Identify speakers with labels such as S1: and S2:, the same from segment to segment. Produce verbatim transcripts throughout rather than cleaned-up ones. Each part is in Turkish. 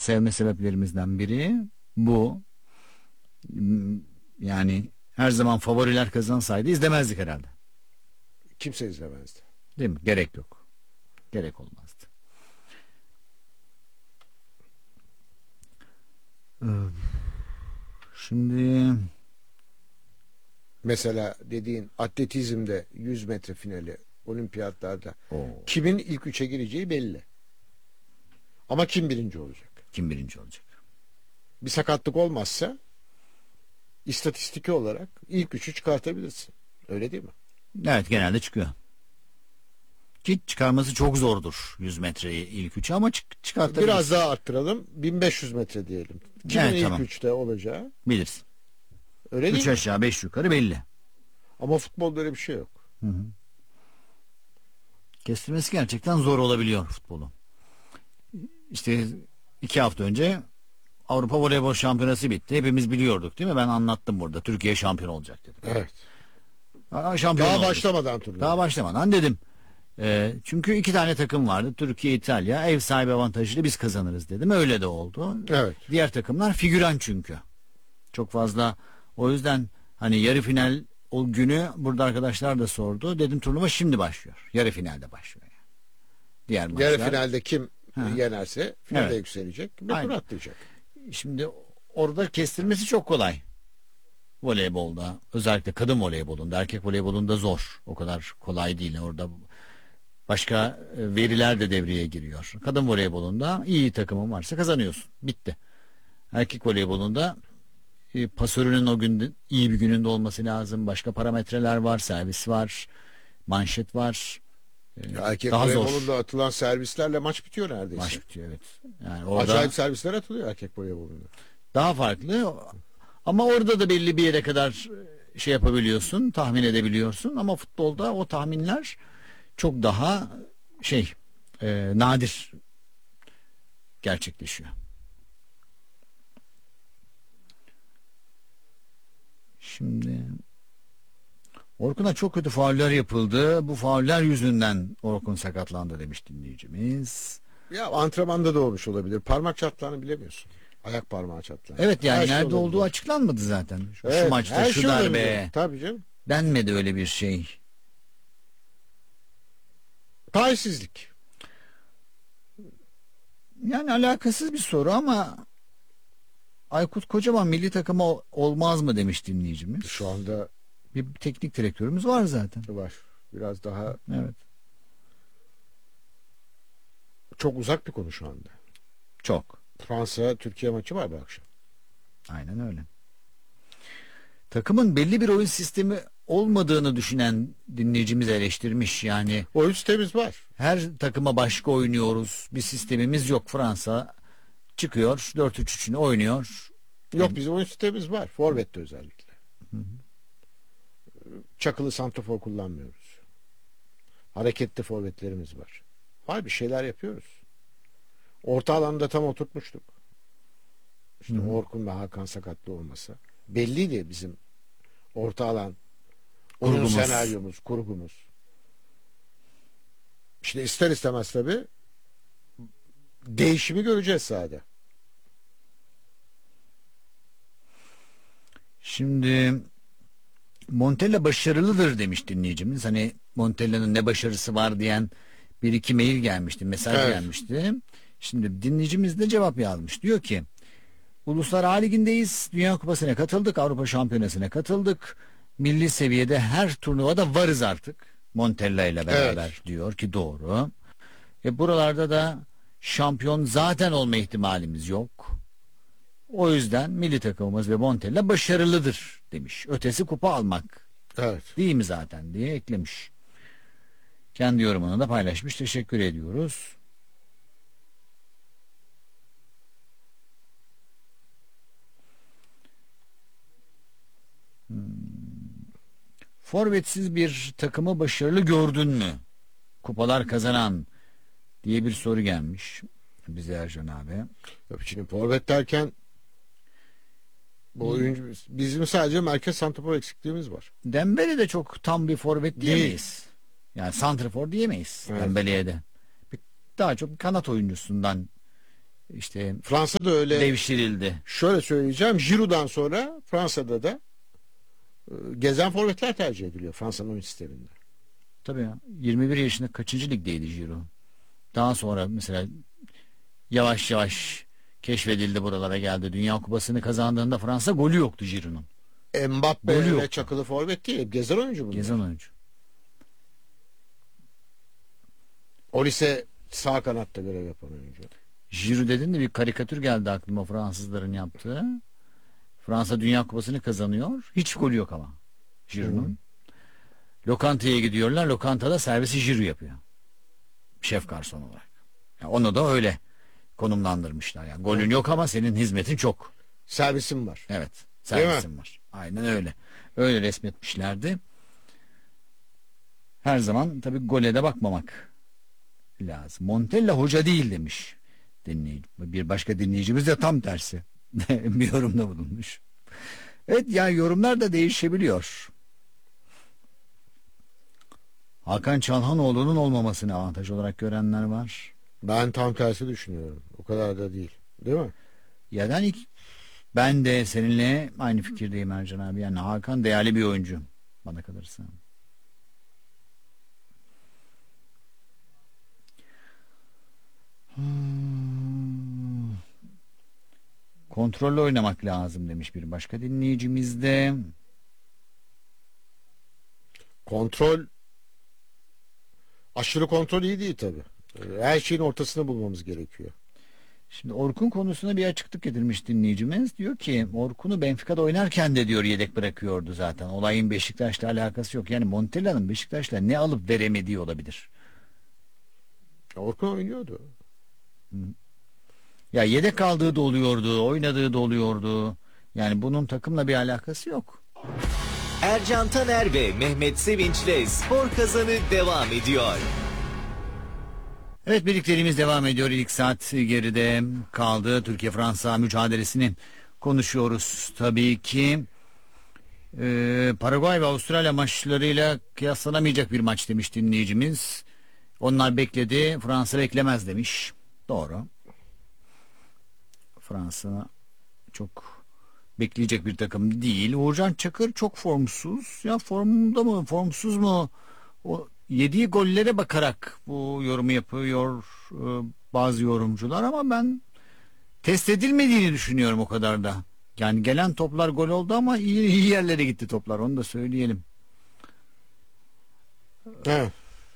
S1: sevme sebeplerimizden biri bu. Yani her zaman favoriler kazansaydı izlemezdik herhalde.
S2: Kimse izlemezdi.
S1: Değil mi? Gerek yok. Gerek olmazdı. Şimdi
S2: mesela dediğin atletizmde yüz metre finali olimpiyatlarda
S1: Oo.
S2: kimin ilk üçe gireceği belli. Ama kim birinci olacak?
S1: Kim birinci olacak?
S2: Bir sakatlık olmazsa istatistiki olarak ilk üçü çıkartabilirsin. Öyle değil mi?
S1: Evet, genelde çıkıyor. Ki çıkarması çok zordur yüz metreyi ilk üçe ama çık çıkartabilirsin.
S2: Biraz daha arttıralım. bin beş yüz metre diyelim. Kimin
S1: Evet,
S2: ilk
S1: tamam.
S2: üçte olacağı?
S1: Bilirsin.
S2: Öyle değil
S1: Üç
S2: mi?
S1: aşağı beş yukarı belli.
S2: Ama futbolda öyle bir şey yok.
S1: Hı hı. Kestirmesi gerçekten zor olabiliyor futbolu. İşte iki hafta önce Avrupa Voleybol Şampiyonası bitti. Hepimiz biliyorduk değil mi? Ben anlattım burada. Türkiye şampiyon olacak dedim.
S2: Evet.
S1: Aa, şampiyon
S2: Daha
S1: oldu.
S2: başlamadan turnuva.
S1: Daha başlamadan dedim. Ee, çünkü iki tane takım vardı. Türkiye, İtalya. Ev sahibi avantajıyla biz kazanırız dedim. Öyle de oldu.
S2: Evet.
S1: Diğer takımlar figüran çünkü. Çok fazla. O yüzden hani yarı final o günü burada arkadaşlar da sordu. Dedim turnuva şimdi başlıyor. Yarı finalde başlıyor. Yani. Diğer maçlar.
S2: Yarı finalde kim
S1: Ha.
S2: yenerse finalde
S1: Evet.
S2: yükselecek ve
S1: Aynen.
S2: tur atlayacak.
S1: Şimdi orada kestirmesi çok kolay. Voleybolda, özellikle kadın voleybolunda, erkek voleybolunda zor. O kadar kolay değil. Orada başka veriler de devreye giriyor. Kadın voleybolunda iyi takımın varsa kazanıyorsun. Bitti. Erkek voleybolunda e, pasörünün o gün iyi bir gününde olması lazım. Başka parametreler var, servis var, manşet var. E,
S2: Ya erkek
S1: daha zor.
S2: voleybolunda atılan servislerle maç bitiyor neredeyse.
S1: Maç bitiyor, evet. Yani orada
S2: Acayip servisler atılıyor erkek voleybolunda.
S1: daha farklı. Ama orada da belli bir yere kadar şey yapabiliyorsun, tahmin edebiliyorsun. Ama futbolda o tahminler çok daha şey e, nadir gerçekleşiyor. Şimdi Orkun'a çok kötü fauller yapıldı. Bu fauller yüzünden Orkun sakatlandı demiş dinleyicimiz.
S2: Ya antrenmanda da olmuş olabilir. Parmak çatlağını bilemiyorsun. Ayak parmağı çatlağı.
S1: Evet, yani
S2: Her şey
S1: nerede
S2: olabilir.
S1: olduğu açıklanmadı zaten. Şu,
S2: Evet,
S1: şu maçta
S2: her
S1: şu
S2: şey
S1: darbe
S2: olabilir. Tabii canım.
S1: denmedi öyle bir şey.
S2: Talihsizlik.
S1: Yani alakasız bir soru ama Aykut Kocaman milli takıma ol- olmaz mı demiş dinleyicimiz.
S2: Şu anda
S1: Bir teknik direktörümüz var zaten.
S2: var. Biraz daha
S1: Evet.
S2: çok uzak bir konu şu anda.
S1: Çok.
S2: Fransa Türkiye maçı var bu akşam.
S1: Aynen öyle. Takımın belli bir oyun sistemi olmadığını düşünen dinleyicimiz eleştirmiş. Yani
S2: Oyun sistemimiz var.
S1: her takıma başka oynuyoruz. Bir sistemimiz yok. Fransa çıkıyor dört üç üçünü oynuyor.
S2: Yok, bizim oyun sistemimiz var. Forvet'te özellikle.
S1: Hı hı.
S2: Çakılı santrafor kullanmıyoruz. Hareketli forvetlerimiz var. Var, bir şeyler yapıyoruz. Orta alanda tam oturtmuştuk. İşte
S1: Hı hı.
S2: Orkun ve Hakan sakatlı olmasa. Belliydi bizim orta alan oyun
S1: Kurgumuz.
S2: senaryomuz, kurgumuz. İşte ister istemez tabii değişimi göreceğiz sahada.
S1: Şimdi Montella başarılıdır demiş dinleyicimiz. Hani Montella'nın ne başarısı var diyen bir iki mail gelmişti, mesaj
S2: Evet.
S1: gelmişti. Şimdi dinleyicimiz de cevap yazmış. Diyor ki Uluslar A Ligi'ndeyiz. Dünya Kupası'na katıldık. Avrupa Şampiyonası'na katıldık. Milli seviyede her turnuvada varız artık. Montella ile beraber
S2: Evet.
S1: diyor ki doğru. E buralarda da şampiyon zaten olma ihtimalimiz yok. O yüzden milli takımımız ve Montella başarılıdır demiş. Ötesi kupa almak
S2: Evet.
S1: değil mi zaten diye eklemiş. Kendi yorumunu da paylaşmış. Teşekkür ediyoruz. Hmm. Forvetsiz bir takımı başarılı gördün mü? Kupalar kazanan diye bir soru gelmiş bize Ercan abi.
S2: Yok, şimdi forvet derken bu oyuncu, bizim sadece merkez santrafor eksikliğimiz var.
S1: Dembele de çok tam bir forvet
S2: Değil.
S1: diyemeyiz. Yani santrafor diyemeyiz
S2: Evet.
S1: Dembele'ye de. Bir- Daha çok kanat oyuncusundan işte
S2: Fransa'da öyle.
S1: devşirildi.
S2: Şöyle söyleyeceğim. Giroud'dan sonra Fransa'da da e, gezen forvetler tercih ediliyor Fransa'nın oyun sisteminde.
S1: Tabii ya. yirmi bir yaşında kaçıncı ligdeydi Giroud? Daha sonra mesela yavaş yavaş keşfedildi, buralara geldi. Dünya Kupası'nı kazandığında Fransa golü yoktu Giroud'un.
S2: Mbappe
S1: Golü
S2: öyle
S1: yoktu.
S2: çakılı forvet değil. Gezen oyuncu bunlar.
S1: Gezen oyuncu.
S2: Olise sağ kanatta görev yapan oyuncu.
S1: Giroud dedin de bir karikatür geldi aklıma, Fransızların yaptığı. Fransa Dünya Kupası'nı kazanıyor. Hiç golü yok ama Giroud'un. Lokantaya gidiyorlar. Lokantada servisi Giroud yapıyor. Şef garson olarak. Yani onu da öyle konumlandırmışlar. Yani golün yok ama senin hizmetin çok.
S2: Servisim var.
S1: Evet.
S2: Değil mi?
S1: Servisin var. Aynen öyle. Öyle resmetmişlerdi. Her zaman tabii gole de bakmamak lazım. Montella hoca değil demiş dinleyici. Bir başka dinleyicimiz de tam tersi bir yorumda bulunmuş. Evet, yani yorumlar da değişebiliyor. Hakan Çalhanoğlu'nun olmamasını avantaj olarak görenler var.
S2: Ben tam tersi düşünüyorum. O kadar da değil. Değil mi?
S1: Yani ben de seninle aynı fikirdeyim Ercan abi. Yani Hakan değerli bir oyuncu bana kalırsa. Hmm. Kontrollü oynamak lazım demiş bir başka dinleyicimiz de.
S2: Kontrol, aşırı kontrol iyi değil tabii. Her şeyin ortasını bulmamız gerekiyor.
S1: Şimdi Orkun konusuna bir açıklık getirmiş dinleyicimiz. Diyor ki Orkun'u Benfica'da oynarken de diyor yedek bırakıyordu zaten. Olayın Beşiktaş'la alakası yok. Yani Montella'nın Beşiktaş'la ne alıp veremediği olabilir.
S2: Orkun oynuyordu.
S1: Ya yedek kaldığı da oluyordu, oynadığı da oluyordu. Yani bunun takımla bir alakası yok.
S3: Ercan Taner ve Mehmet Sevinç'le Spor Kazanı devam ediyor.
S1: Evet, birliklerimiz devam ediyor. İlk saat geride kaldı. Türkiye-Fransa mücadelesini konuşuyoruz. Tabii ki e, Paraguay ve Avustralya maçlarıyla kıyaslanamayacak bir maç demiş dinleyicimiz. Onlar bekledi, Fransa beklemez demiş. Doğru. Fransa çok bekleyecek bir takım değil. Uğurcan Çakır çok formsuz. Ya formda mı, formsuz mu? O yediği gollere bakarak bu yorumu yapıyor e, bazı yorumcular, ama ben test edilmediğini düşünüyorum o kadar da. Yani gelen toplar gol oldu ama iyi, iyi yerlere gitti toplar, onu da söyleyelim.
S2: Evet.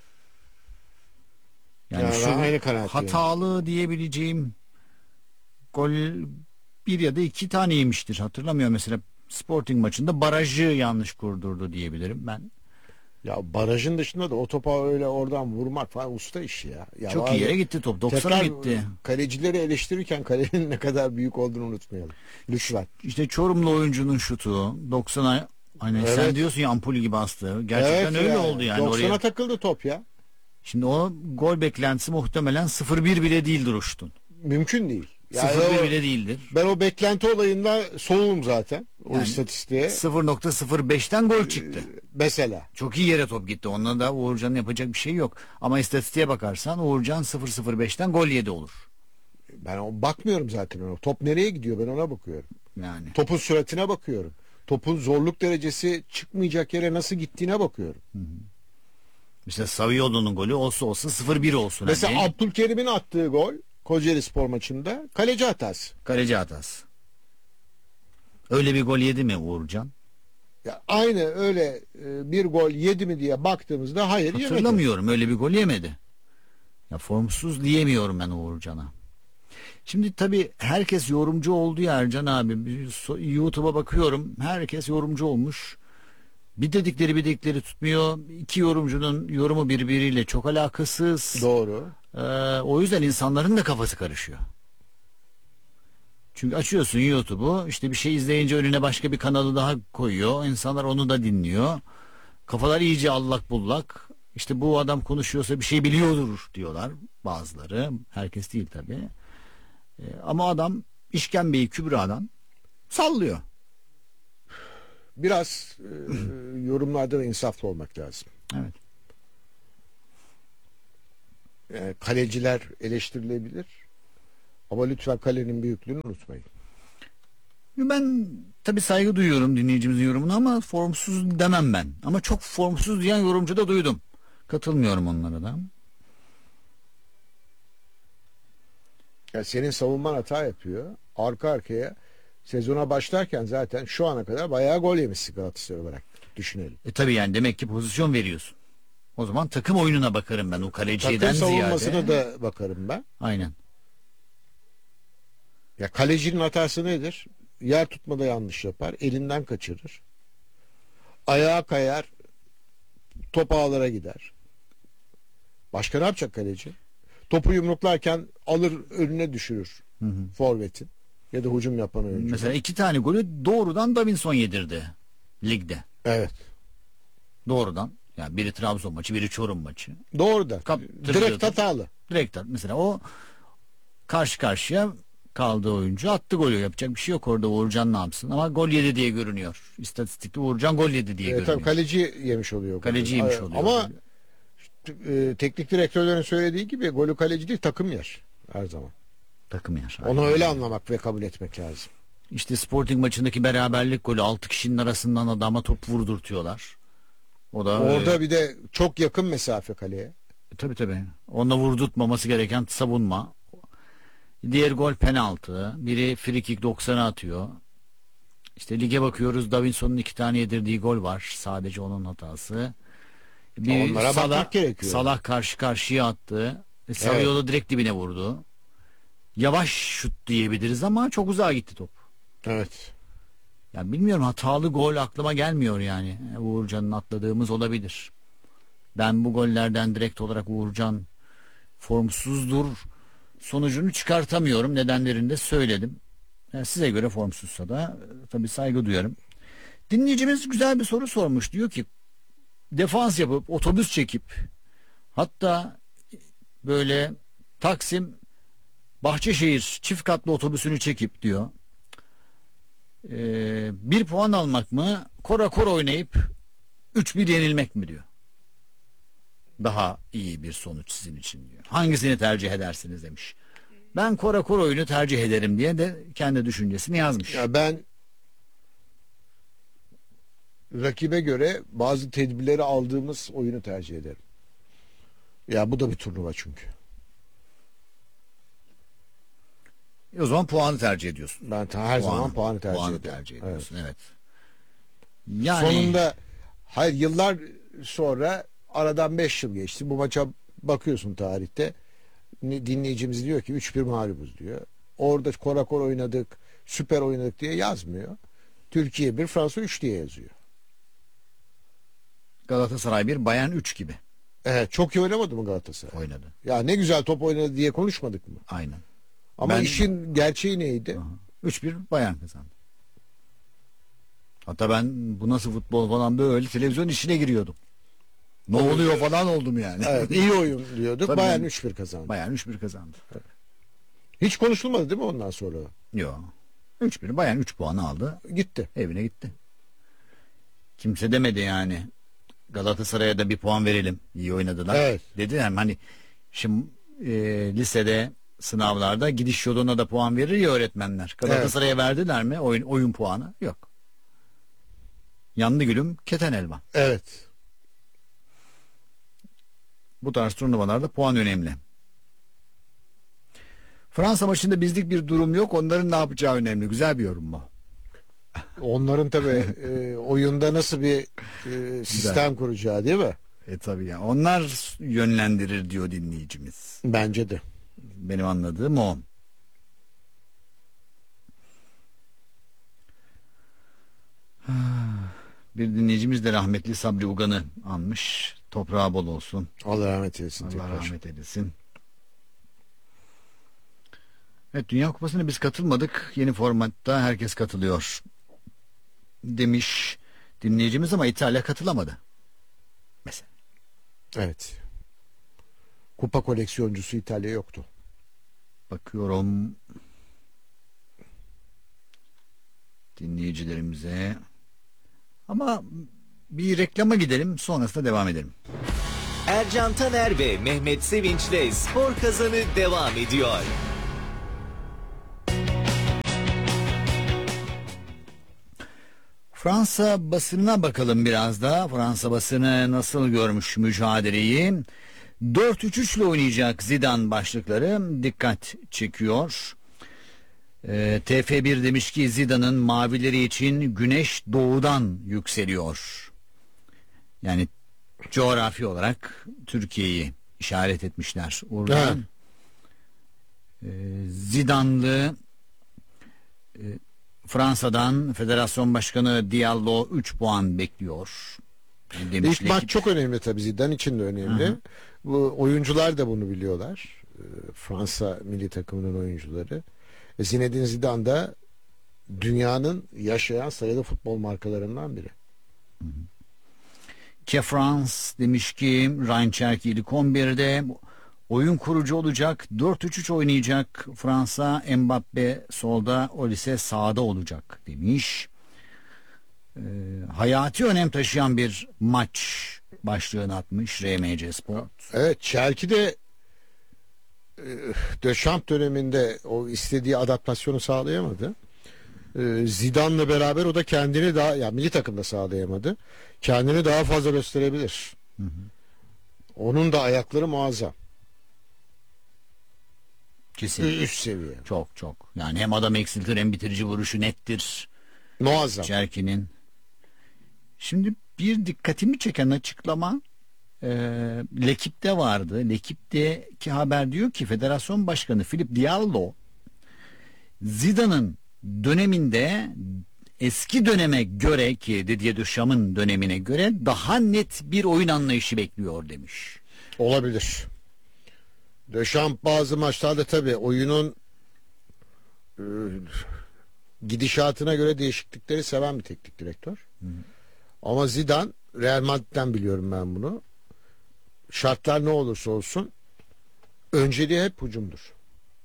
S1: Yani
S2: Ya
S1: şu
S2: ben aynı kanaatteyim.
S1: hatalı diyebileceğim gol bir ya da iki tane yemiştir. Hatırlamıyorum, mesela Sporting maçında barajı yanlış kurdurdu diyebilirim ben.
S2: Ya barajın dışında da o topa öyle oradan vurmak falan usta işi ya. Ya
S1: Çok
S2: bazı-
S1: iyi yere gitti top. doksana
S2: Tekrar
S1: gitti.
S2: kalecileri eleştirirken kalenin ne kadar büyük olduğunu unutmayalım. Lütfen.
S1: İşte Çorumlu oyuncunun şutu doksana, hani sen
S2: Evet.
S1: diyorsun ya, ampul gibi bastı. Gerçekten
S2: Evet
S1: öyle
S2: ya,
S1: oldu yani
S2: doksana
S1: oraya.
S2: takıldı top ya.
S1: Şimdi o gol beklentisi muhtemelen sıfır bir bile değildir Uçtun.
S2: Mümkün değil. Yani
S1: sıfır bir
S2: o-
S1: bile değildir.
S2: ben o beklenti olayında soğuğum zaten. O
S1: Yani
S2: istatistiğe.
S1: sıfır nokta sıfır beşten gol çıktı.
S2: Mesela.
S1: Çok iyi yere top gitti. Onunla da Uğurcan'ın yapacak bir şey yok. Ama istatistiğe bakarsan Uğurcan sıfır nokta sıfır beşten gol yedi olur.
S2: Ben o bakmıyorum zaten ona. Top nereye gidiyor ben ona bakıyorum.
S1: Yani
S2: Topun süratine bakıyorum. Topun zorluk derecesi çıkmayacak yere nasıl gittiğine bakıyorum.
S1: işte Savioğlu'nun golü olsa olsa sıfır bir olsun.
S2: Mesela
S1: hadi.
S2: Abdülkerim'in attığı gol Kocaeli Spor maçında kaleci hatası.
S1: Kaleci hatası. Öyle bir gol yedi mi Uğurcan?
S2: Ya aynı öyle e, bir gol yedi mi diye baktığımızda hayır yemedi.
S1: Hatırlamıyorum, öyle bir gol yemedi. Ya formsuz diyemiyorum ben Uğurcan'a. Şimdi tabii herkes yorumcu oldu ya Ercan abi. Bir so- YouTube'a bakıyorum, herkes yorumcu olmuş. Bir dedikleri bir dedikleri tutmuyor. İki yorumcunun yorumu birbiriyle çok alakasız.
S2: Doğru.
S1: Ee, o yüzden insanların da kafası karışıyor. Çünkü açıyorsun YouTube'u, işte bir şey izleyince önüne başka bir kanalı daha koyuyor. İnsanlar onu da dinliyor. Kafalar iyice allak bullak. İşte bu adam konuşuyorsa bir şey biliyordur diyorlar bazıları. Herkes değil tabii. Ee, ama adam işkembeyi kübradan sallıyor.
S2: Biraz e, yorumlarda da insaflı olmak lazım.
S1: Evet.
S2: Yani kaleciler eleştirilebilir. Ama lütfen kalenin büyüklüğünü unutmayın.
S1: Ben tabii saygı duyuyorum dinleyicimizin yorumuna ama formsuz demem ben. Ama çok formsuz diyen yorumcu da duydum. Katılmıyorum onlara da.
S2: Ya senin savunman hata yapıyor. Arka arkaya sezona başlarken zaten şu ana kadar bayağı gol yemişsin Galatasaray olarak düşünelim.
S1: E tabii yani demek ki pozisyon veriyorsun. O zaman takım oyununa bakarım ben o kaleciden
S2: Takım
S1: ziyade.
S2: savunmasına da bakarım ben.
S1: Aynen.
S2: Ya kalecinin hatası nedir? Yer tutmada yanlış yapar, elinden kaçırır. Ayağa kayar, top ağlara gider. Başka ne yapacak kaleci? Topu yumruklarken alır önüne düşürür
S1: Hı hı.
S2: forvetin ya da hücum yapan oyuncu.
S1: Mesela iki tane golü doğrudan Davinson yedirdi ligde.
S2: Evet.
S1: Doğrudan. Yani biri Trabzon maçı, biri Çorum maçı.
S2: Doğru da.
S1: Kaptırıyordu.
S2: Direkt hatalı.
S1: Direkt at. Mesela o karşı karşıya kaldığı oyuncu attı golü. Yapacak bir şey yok orada. Uğurcan ne yapsın? Ama gol yedi diye görünüyor. İstatistikte Uğurcan gol yedi diye
S2: E,
S1: görünüyor.
S2: tabii kaleci yemiş oluyor.
S1: Kaleci yemiş
S2: A-
S1: oluyor.
S2: Ama e, teknik direktörlerin söylediği gibi golü kaleci değil takım yer her zaman.
S1: Takım yer.
S2: Onu
S1: Aynen.
S2: öyle anlamak ve kabul etmek lazım.
S1: İşte Sporting maçındaki beraberlik golü altı kişinin arasından adama top vurdurtuyorlar. O da
S2: Orada
S1: e,
S2: bir de çok yakın mesafe kaleye.
S1: tabii tabii. Onunla vurdurtmaması gereken savunma. Diğer gol penaltı. Biri free kick doksana atıyor. İşte lige bakıyoruz. Davinson'un iki tane yedirdiği gol var. Sadece onun hatası. Bir
S2: Onlara bakmak gerekiyor.
S1: Salah karşı karşıya attı. E, Saviola direkt dibine vurdu. Yavaş şut diyebiliriz ama çok uzağa gitti top.
S2: Evet.
S1: Ya bilmiyorum, hatalı gol aklıma gelmiyor yani. E, Uğurcan'ın atladığımız olabilir. Ben bu gollerden direkt olarak Uğurcan formsuzdur sonucunu çıkartamıyorum. Nedenlerini de söyledim. Yani size göre formsuzsa da e, tabii saygı duyarım. Dinleyicimiz güzel bir soru sormuş. Diyor ki defans yapıp otobüs çekip hatta böyle Taksim Bahçeşehir çift katlı otobüsünü çekip diyor e, bir puan almak mı, kora kora oynayıp üç bir yenilmek mi diyor. Daha iyi bir sonuç sizin için diyor. Hangisini tercih edersiniz demiş. Ben kora kora oyunu tercih ederim diye de kendi düşüncesini yazmış.
S2: Ya ben rakibe göre bazı tedbirleri aldığımız oyunu tercih ederim. Ya bu da bir turnuva çünkü.
S1: E, o zaman puanı tercih ediyorsun.
S2: Ben ta- her zaman puanı tercih
S1: puanı
S2: ederim.
S1: tercih
S2: Evet.
S1: ediyorsun. Evet. Yani
S2: Sonunda hayır, yıllar sonra aradan beş yıl geçti. Bu maça bakıyorsun tarihte. Ne- Dinleyicimiz diyor ki üç bir mağlubuz diyor. Orada kora kora oynadık, süper oynadık diye yazmıyor. Türkiye bir, Fransa üç diye yazıyor.
S1: Galatasaray bir, Bayern üç gibi
S2: Evet, çok iyi oynamadı mı Galatasaray?
S1: oynadı.
S2: Ya ne güzel top oynadı diye konuşmadık mı?
S1: Aynen.
S2: Ama
S1: Ben-
S2: işin gerçeği neydi?
S1: üç bir Bayern kazandı. Hatta ben bu nasıl futbol falan böyle televizyon işine giriyordum. Ne oluyor falan oldum yani.
S2: Evet, iyi oyun diyorduk.
S1: Tabii
S2: Bayern
S1: yani.
S2: üç bir kazandı.
S1: Bayern üç bir kazandı.
S2: Hiç konuşulmadı değil mi ondan sonra?
S1: Yok. üç bir Bayern üç puanı aldı.
S2: Gitti.
S1: Evine gitti. Kimse demedi yani Galatasaray'a da bir puan verelim. İyi oynadılar.
S2: Evet.
S1: Dediler hani şimdi e, lisede sınavlarda gidiş yoluna da puan verir ya öğretmenler. Galatasaray'a verdiler mi oyun, oyun puanı? Yok. Yandı gülüm keten elma.
S2: Evet.
S1: Bu tarz turnuvalarda puan önemli. Fransa maçında bizlik bir durum yok. Onların ne yapacağı önemli. Güzel bir yorum bu.
S2: Onların tabii e, oyunda nasıl bir e, sistem kuracağı değil mi?
S1: E tabii ya. Onlar yönlendirir diyor dinleyicimiz.
S2: Bence de.
S1: Benim anladığım o. Bir dinleyicimiz de rahmetli Sabri Ugan'ı anmış. Toprağı bol olsun.
S2: Allah rahmet eylesin.
S1: Allah
S2: tekrar.
S1: rahmet eylesin. Evet, Dünya Kupası'na biz katılmadık. Yeni formatta herkes katılıyor demiş dinleyicimiz ama İtalya katılamadı. Mesela.
S2: Evet. Kupa koleksiyoncusu İtalya yoktu.
S1: Bakıyorum dinleyicilerimize. Ama bir reklama gidelim, sonrasında devam edelim.
S3: Ercan Taner ve Mehmet Sevinç'le Spor Kazanı devam ediyor.
S1: Fransa basınına bakalım biraz da. Fransa basını nasıl görmüş mücadeleyi? dört üç üç ile oynayacak Zidane başlıkları dikkat çekiyor. Ee, T F bir demiş ki Zidane'ın mavileri için güneş doğudan yükseliyor. Yani coğrafi olarak Türkiye'yi işaret etmişler oradan. Ee, Zidane'lı e, Fransa'dan Federasyon Başkanı Diallo üç puan bekliyor. Demiş
S2: İlk maç
S1: Lekip.
S2: çok önemli tabii, Zidane için de önemli.
S1: Hı hı.
S2: Bu oyuncular da bunu biliyorlar. Ee, Fransa milli takımının oyuncuları. E, Zinedine Zidane da dünyanın yaşayan sayılı futbol markalarından biri.
S1: Ke France demiş ki Ryan Cherki ilk on birde oyun kurucu olacak. dört üç üç oynayacak Fransa. Mbappe solda, Olise sağda olacak demiş. Ee, hayati önem taşıyan bir maç başlığını atmış R M C Sport.
S2: Evet, Çelki de e, Deschamps döneminde o istediği adaptasyonu sağlayamadı. E, Zidane'la beraber o da kendini daha, ya milli takımda sağlayamadı. Kendini daha fazla gösterebilir.
S1: Hı hı.
S2: Onun da ayakları muazzam.
S1: Kesin.
S2: Üst seviye.
S1: Çok çok. Yani hem adam eksiltir hem bitirici vuruşu nettir.
S2: Muazzam.
S1: Cherki'nin. Şimdi bir dikkatimi çeken açıklama e, L'Equipe'de vardı. L'Equipe'deki haber diyor ki Federasyon Başkanı Philippe Diallo Zidane'ın döneminde eski döneme göre ki Didier Deschamps'ın dönemine göre daha net bir oyun anlayışı bekliyor demiş.
S2: Olabilir. Deschamps bazı maçlarda tabii oyunun e, gidişatına göre değişiklikleri seven bir teknik direktör. Hı. Ama Zidane, Real Madrid'den biliyorum ben bunu. Şartlar ne olursa olsun önceliği hep hücumdur.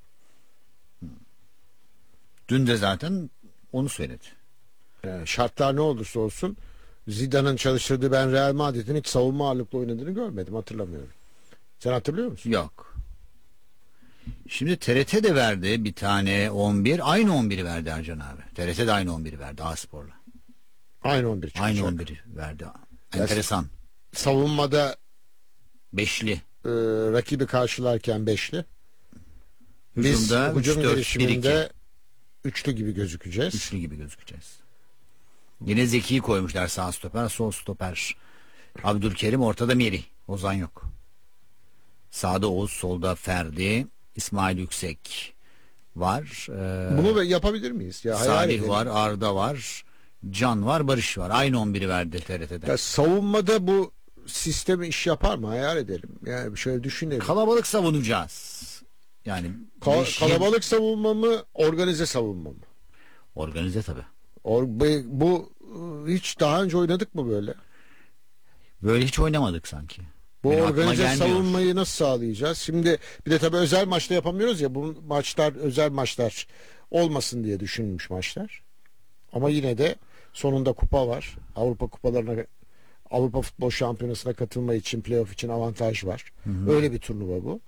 S1: Dün de zaten onu söyledi.
S2: Yani şartlar ne olursa olsun Zidane'ın çalıştırdığı, ben Real Madrid'in hiç savunma ağırlıklı oynadığını görmedim, hatırlamıyorum. Sen hatırlıyor musun?
S1: Yok. Şimdi T R T de verdi bir tane on bir. Aynı on biri verdi Ercan abi. T R T de aynı on biri verdi A-Spor'la.
S2: Aynı on bir çıkacak.
S1: Aynı on biri verdi. Enteresan.
S2: Savunmada
S1: Beşli.
S2: e, rakibi karşılarken beşli.
S1: Hücumda
S2: Biz hücum
S1: üç dört bir
S2: gelişiminde üçlü gibi gözükeceğiz.
S1: Üçlü gibi gözükeceğiz. Yine Zeki'yi koymuşlar sağ stoper, sol stoper. Abdülkerim, ortada Merih. Ozan yok. Sağda Oğuz, solda Ferdi, İsmail Yüksek var. Ee,
S2: Bunu da yapabilir miyiz? Ya, hayal
S1: Salih
S2: edelim.
S1: var, Arda var, Can var, Barış var. Aynı on biri verdi T R T'de.
S2: Ya, savunmada bu sistemi iş yapar mı? Hayal edelim. Yani şöyle düşünelim.
S1: Kalabalık savunacağız. Yani
S2: Ka-
S1: beş-
S2: kalabalık savunma mı, organize savunma mı?
S1: Organize tabii.
S2: Or- bu, bu ıı, hiç daha önce oynadık mı böyle?
S1: Böyle hiç oynamadık sanki.
S2: Bu
S1: Benim aklıma
S2: organize
S1: gelmiyor.
S2: savunmayı nasıl sağlayacağız? Şimdi bir de tabii özel maçta yapamıyoruz ya. Bu maçlar özel maçlar olmasın diye düşünülmüş maçlar. Ama yine de sonunda kupa var. Avrupa kupalarına, Avrupa Futbol Şampiyonası'na katılma için, playoff için avantaj var.
S1: Hı hı.
S2: Öyle bir turnuva bu.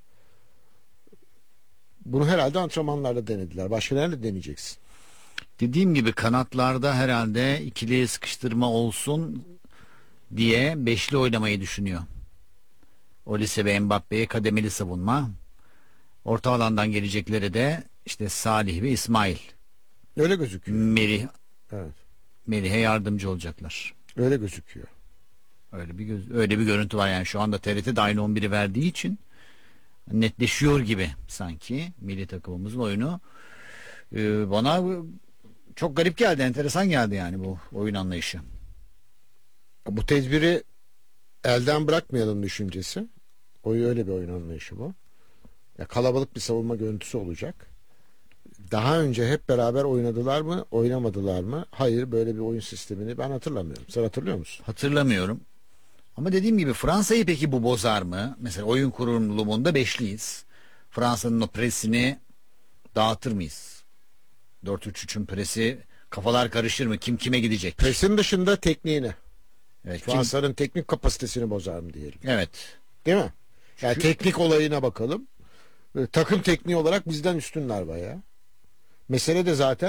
S2: Bunu herhalde antrenmanlarda denediler. Başka nerede deneyeceksin?
S1: Dediğim gibi kanatlarda herhalde ikili sıkıştırma olsun diye beşli oynamayı düşünüyor. Olise ve Mbappe'ye kademeli savunma. Orta alandan gelecekleri de işte Salih ve İsmail.
S2: Öyle gözüküyor.
S1: Merih,
S2: Evet.
S1: Merih'e yardımcı olacaklar.
S2: Öyle gözüküyor.
S1: Öyle bir göz, öyle bir görüntü var yani şu anda T R T de aynı on biri verdiği için netleşiyor gibi sanki milli takımımızın oyunu. Ee, bana çok garip geldi, enteresan geldi yani bu oyun anlayışı.
S2: Bu tedbiri elden bırakmayalım düşüncesi. O öyle bir oyun anlayışı bu. Ya, kalabalık bir savunma görüntüsü olacak. Daha önce hep beraber oynadılar mı, oynamadılar mı? Hayır, böyle bir oyun sistemini ben hatırlamıyorum. Sen hatırlıyor musun?
S1: Hatırlamıyorum. Ama dediğim gibi Fransa'yı peki bu bozar mı? Mesela oyun kurulumunda beşliyiz. Fransa'nın o presini dağıtır mıyız? dört üç üçün presi, kafalar karışır mı? Kim kime gidecek?
S2: Presin dışında tekniğine.
S1: Evet, kim-
S2: Fransa'nın teknik kapasitesini bozar mı diyelim.
S1: evet.
S2: Değil mi? Yani
S1: Şu-
S2: teknik olayına bakalım. E, Takım tekniği olarak bizden üstünler bayağı. Mesele de zaten